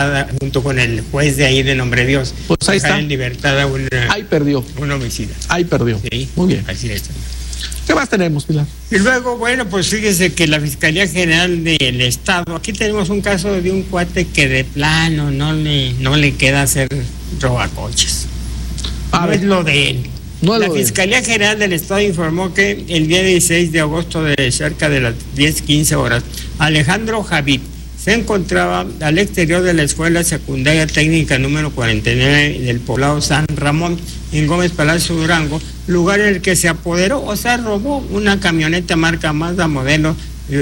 junto con el juez de ahí de Nombre Dios. Pues ahí está. En libertad a Ahí perdió. un homicida. Ahí perdió. Sí, muy bien. Así es. ¿Qué más tenemos, Pilar? Y luego, bueno, pues fíjese que la Fiscalía General del Estado, aquí tenemos un caso de un cuate que de plano no le queda hacer robacoches. No es lo de él. No es la lo de él. Fiscalía General del Estado informó que el día 16 de agosto, de cerca de las 10:15 horas, Alejandro Javid se encontraba al exterior de la Escuela Secundaria Técnica número 49 del poblado San Ramón, en Gómez Palacio, Durango, lugar en el que se apoderó, o sea, robó una camioneta marca Mazda modelo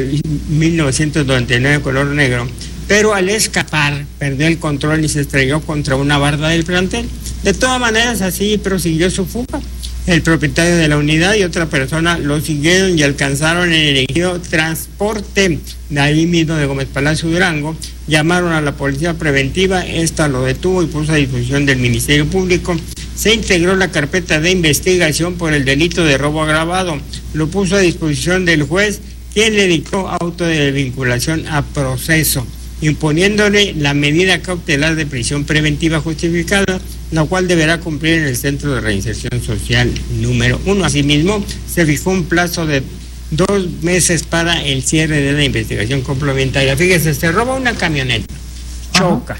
1999 color negro, pero al escapar perdió el control y se estrelló contra una barda del plantel. De todas maneras, así prosiguió su fuga. El propietario de la unidad y otra persona lo siguieron y alcanzaron en el ejido Transporte, de ahí mismo de Gómez Palacio, Durango. Llamaron a la policía preventiva, esta lo detuvo y puso a disposición del Ministerio Público. Se integró la carpeta de investigación por el delito de robo agravado. Lo puso a disposición del juez, quien le dictó auto de vinculación a proceso, imponiéndole la medida cautelar de prisión preventiva justificada, la cual deberá cumplir en el Centro de Reinserción Social número 1. Asimismo, se fijó un plazo de 2 meses para el cierre de la investigación complementaria. Fíjese, se roba una camioneta, choca,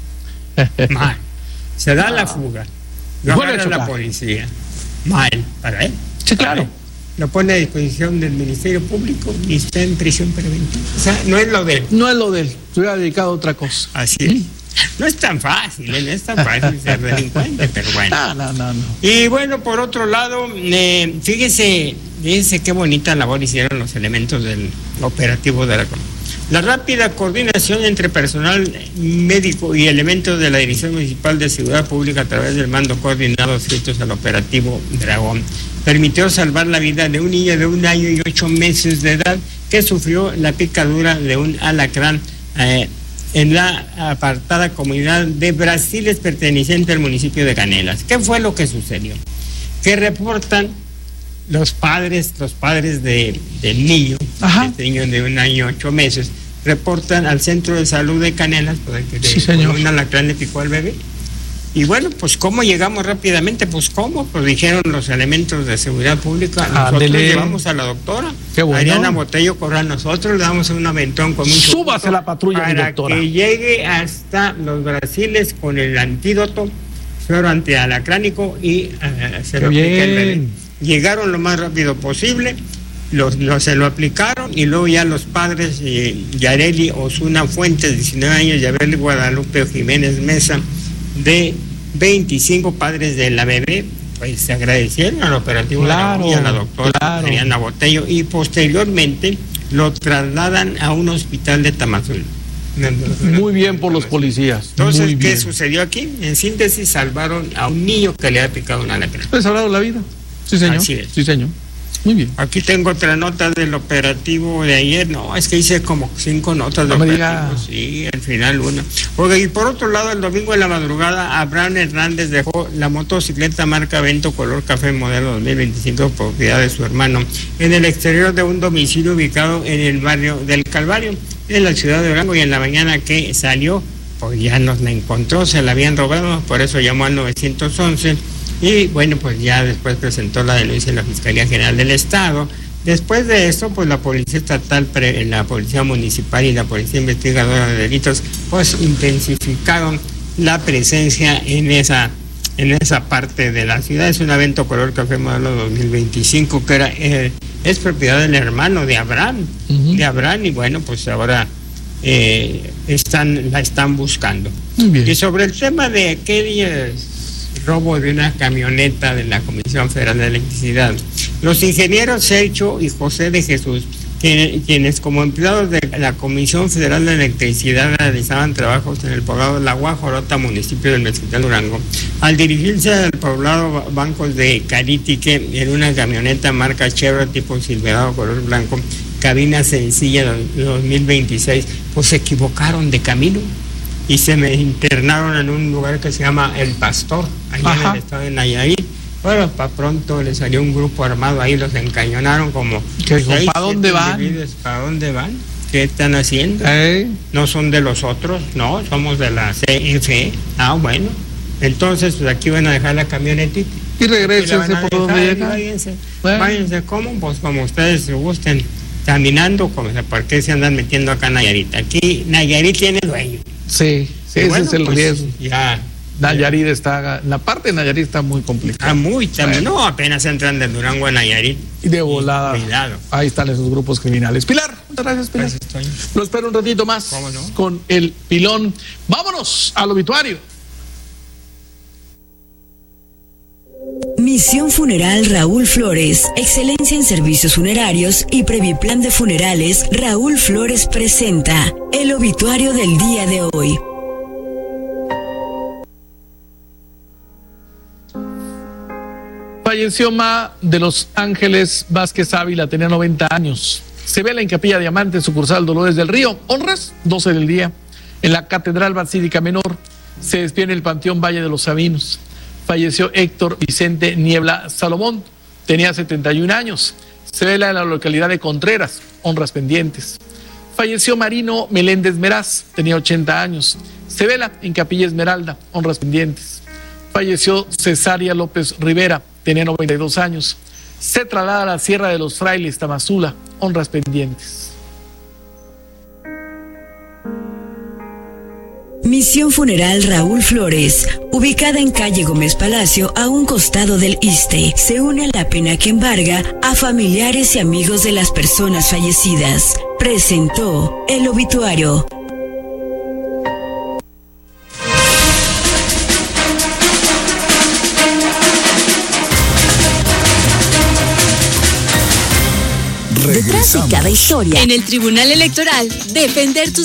mal, se da la fuga, lo agarra la policía, mal, para él. Sí, claro. Lo pone a disposición del Ministerio Público y está en prisión preventiva. O sea, no es lo de él. No es lo de él, se hubiera dedicado a otra cosa. Así es. No es tan fácil, no es tan fácil ser delincuente, pero bueno. No. Y bueno, por otro lado, fíjese qué bonita labor hicieron los elementos del operativo de la rápida coordinación entre personal médico y elementos de la Dirección Municipal de Seguridad Pública a través del mando coordinado adscritos al operativo Dragón permitió salvar la vida de un niño de 1 año y 8 meses de edad que sufrió la picadura de un alacrán en la apartada comunidad de Brasiles perteneciente al municipio de Canelas. ¿Qué fue lo que sucedió? Que reportan los padres del niño, este niño de 1 año y 8 meses, reportan al centro de salud de Canelas, que un alacrán le picó al bebé. Y bueno, pues ¿cómo llegamos rápidamente? Pues ¿cómo? Pues dijeron los elementos de seguridad pública, nosotros llevamos a la doctora, Ariana Botello Corral, nosotros le damos un aventón con mucho súbase la patrulla, para doctora, que llegue hasta los Brasiles con el antídoto, suero antialacránico y se lo aplica el bebé. Llegaron lo más rápido posible, se lo aplicaron y luego ya los padres, Yareli Osuna Fuentes, 19 años, y Abel Guadalupe Jiménez Mesa, de 25, padres de la bebé, pues se agradecieron al operativo y a la doctora Ariana Botello, y posteriormente lo trasladan a un hospital de Tamazula. Muy bien por los policías. Entonces, ¿qué sucedió aquí? En síntesis, salvaron a un niño que le había picado un alacrán. ¿Les ha salvado la vida? Sí, señor. Así es. Sí, señor. Muy bien. Aquí tengo otra nota del operativo de ayer. No, es que hice como 5 notas de operativos. Sí, al final una. Oiga, y por otro lado, el domingo en la madrugada, Abraham Hernández dejó la motocicleta marca Vento color café modelo 2025, propiedad de su hermano, en el exterior de un domicilio ubicado en el barrio del Calvario, en la ciudad de Durango, y en la mañana que salió, pues ya nos la encontró, se la habían robado, por eso llamó al 911. Y bueno, pues ya después presentó la denuncia en la Fiscalía General del Estado. Después de eso, pues la Policía Estatal, la Policía Municipal y la Policía Investigadora de Delitos, pues intensificaron la presencia en esa parte de la ciudad. Es un Vento color café modelo 2025 que es propiedad del hermano de Abraham, y bueno, pues ahora la están buscando. Y sobre el tema de aquellos robo de una camioneta de la Comisión Federal de Electricidad, los ingenieros Sergio y José de Jesús, quienes como empleados de la Comisión Federal de Electricidad realizaban trabajos en el poblado La Guajolota, municipio del Mezquital, Durango, al dirigirse al poblado Bancos de Caritique en una camioneta marca Chevrolet tipo Silverado color blanco, cabina sencilla 2026, pues se equivocaron de camino y se me internaron en un lugar que se llama El Pastor, allá en el estado de Nayarit. Bueno, para pronto le salió un grupo armado ahí, los encañonaron como... ¿Para dónde van? ¿Para dónde van? ¿qué están haciendo? No son de los otros, no, somos de la CFE. Ah, bueno, entonces pues aquí van a dejar la camionetita. Y regrésense por donde llegan. Váyanse, ¿cómo? Pues como ustedes gusten, caminando, ¿por qué se andan metiendo acá en Nayarit? Aquí Nayarit tiene dueño. Sí, ese es el riesgo. Ya. Nayarit está, la parte de Nayarit está muy complicada. No, apenas entran de Durango a Nayarit. Y de volada. Cuidado. Ahí están esos grupos criminales. Pilar, muchas gracias, Pilar. Lo espero un ratito más. ¿Cómo no? Con el pilón. Vámonos al obituario. Misión Funeral Raúl Flores, excelencia en servicios funerarios y Previplan de Funerales. Raúl Flores presenta el obituario del día de hoy. Falleció Ma de Los Ángeles Vázquez Ávila, tenía 90 años. Se vela en Capilla Diamante, sucursal Dolores del Río. Honras, 12 del día. En la Catedral Basílica Menor. Se despide en el Panteón Valle de los Sabinos. Falleció Héctor Vicente Niebla Salomón, tenía 71 años. Se vela en la localidad de Contreras, honras pendientes. Falleció Marino Meléndez Meraz, tenía 80 años. Se vela en Capilla Esmeralda, honras pendientes. Falleció Cesaria López Rivera, tenía 92 años. Se traslada a la Sierra de los Frailes, Tamazula, honras pendientes. Misión Funeral Raúl Flores, ubicada en calle Gómez Palacio, a un costado del ISSSTE, se une a la pena que embarga a familiares y amigos de las personas fallecidas. Presentó el obituario. Detrás de cada historia, en el Tribunal Electoral, defender tus